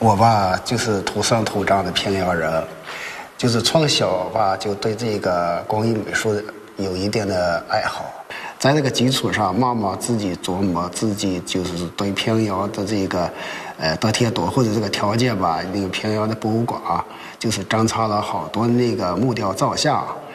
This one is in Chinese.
我吧就是土生土长的平遥人，就是从小吧就对这个工艺美术有一定的爱好。在这个基础上，慢慢自己琢磨，自己就是对平遥的这个得天独厚的这个条件吧，那个平遥的博物馆就是珍藏了好多那个木雕造像，